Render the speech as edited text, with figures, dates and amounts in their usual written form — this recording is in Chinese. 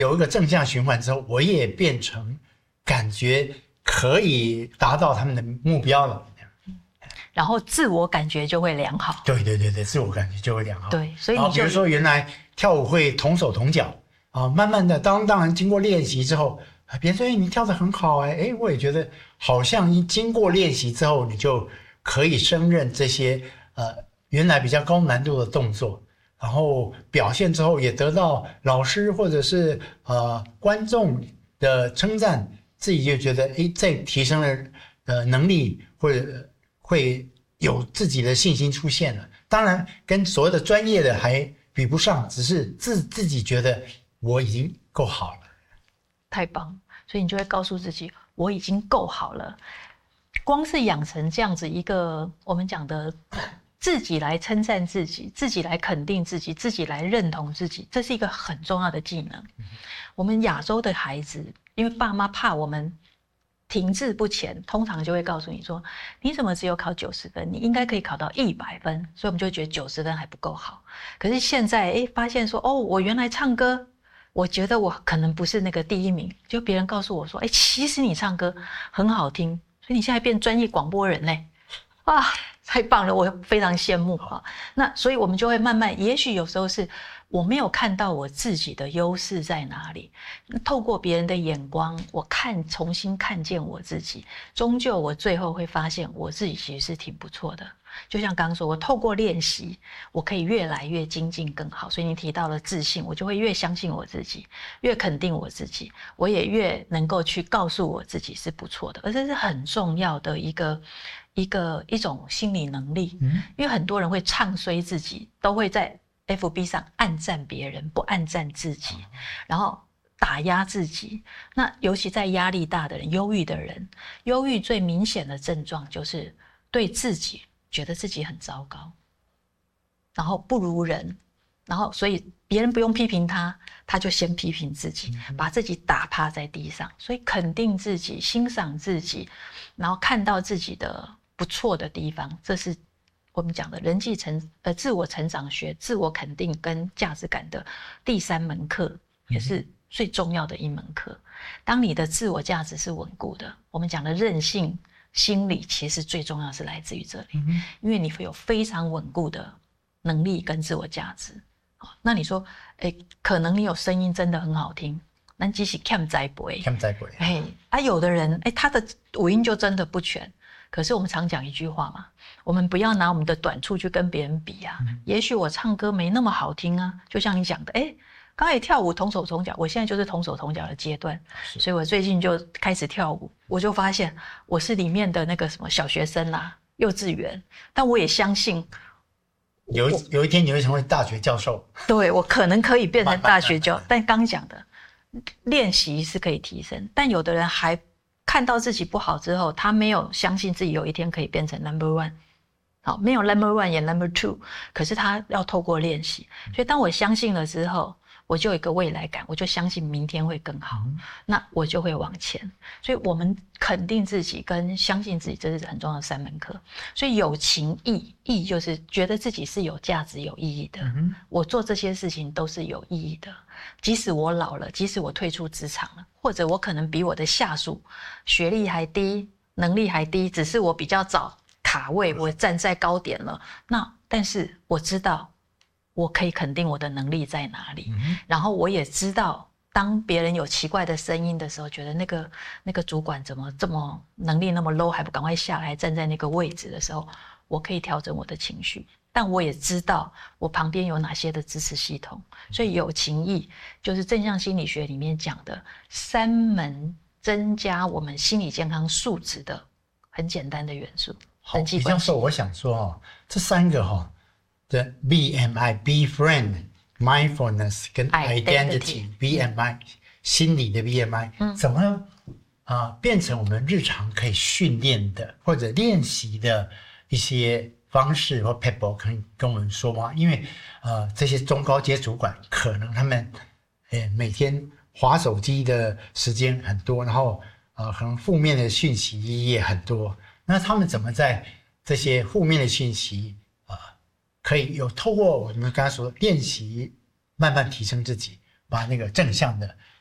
有一个正向循环之后，我也变成感觉可以达到他们的目标了。 然后自我感觉就会良好。 对，自我感觉就会良好。 对，所以你就比如说原来跳舞会同手同脚啊，慢慢的当然经过练习之后，别人说你跳得很好我也觉得好像经过练习之后，你就可以胜任这些原来比较高难度的动作，然后表现之后也得到老师或者是观众的称赞，自己就觉得在提升了能力，或者会有自己的信心出现了。当然跟所谓的专业的还比不上，只是自己觉得我已经够好了。 太棒，所以你就会告诉自己我已经够好了。光是养成这样子一个我们讲的自己来称赞自己，自己来肯定自己，自己来认同自己，这是一个很重要的技能。我们亚洲的孩子，因为爸妈怕我们停滞不前，通常就会告诉你说，你怎么只有考90分，你应该可以考到100分，所以我们就会觉得90分还不够好。可是现在发现说，我原来唱歌，我觉得我可能不是那个第1名，就别人告诉我说，其实你唱歌很好听，所以你现在变专业广播人嘞，啊，太棒了，我非常羡慕啊。那所以我们就会慢慢，也许有时候是我没有看到我自己的优势在哪里，透过别人的眼光，我重新看见我自己，终究我最后会发现我自己其实是挺不错的。就像刚刚说，我透过练习，我可以越来越精进更好。所以你提到了自信，我就会越相信我自己，越肯定我自己，我也越能够去告诉我自己是不错的。而这是很重要的一种心理能力。因为很多人会唱衰自己，都会在 FB 上按赞别人，不按赞自己，然后打压自己。那尤其在压力大的人，忧郁的人，忧郁最明显的症状就是对自己觉得自己很糟糕，然后不如人，然后所以别人不用批评他，他就先批评自己，把自己打趴在地上。所以肯定自己，欣赏自己，然后看到自己的不错的地方，这是我们讲的自我成长学、自我肯定跟价值感的第3门课，也是最重要的一门课。当你的自我价值是稳固的，我们讲的韧性心理其实最重要是来自于这里，因为你会有非常稳固的能力跟自我价值。那你说可能你有声音真的很好听，但只是欠栽培，有的人他的五音就真的不全。可是我们常讲一句话嘛，我们不要拿我们的短处去跟别人比啊。也许我唱歌没那么好听啊，就像你讲的刚才跳舞同手同脚，我现在就是同手同脚的阶段，所以我最近就开始跳舞，我就发现我是里面的那个什么小学生啦，幼稚园，但我也相信有一天你会成为大学教授。 对，我可能可以变成大学教，但刚讲的练习是可以提升，但有的人还看到自己不好之后，他没有相信自己有一天可以变成 number one。好，没有 number one 也 number two， 可是他要透过练习，所以当我相信了之后，我就有一个未来感，我就相信明天会更好，那我就会往前。所以我们肯定自己跟相信自己，这是很重要的3门课。所以有情义就是觉得自己是有价值有意义的，我做这些事情都是有意义的，即使我老了，即使我退出职场了，或者我可能比我的下属学历还低，能力还低，只是我比较早卡位，我站在高点了，但是我知道我可以肯定我的能力在哪里，然后我也知道当别人有奇怪的声音的时候，觉得那个主管怎么这么能力那么 low， 还不赶快下来站在那个位置的时候，我可以调整我的情绪，但我也知道我旁边有哪些的支持系统。所以有情义就是正向心理学里面讲的3门增加我们心理健康素质的很简单的元素。 李教授，我想说这3个的 BMI、Befriend、Mindfulness 跟 Identity、BMI 心理的 BMI，怎么变成我们日常可以训练的或者练习的一些方式或 people， 可以跟我们说吗？因为这些中高阶主管可能他们每天滑手机的时间很多，然后可能负面的讯息也很多。那他们怎么在这些负面的讯息可以有透过我们刚才说练习，慢慢提升自己， 把那个正向的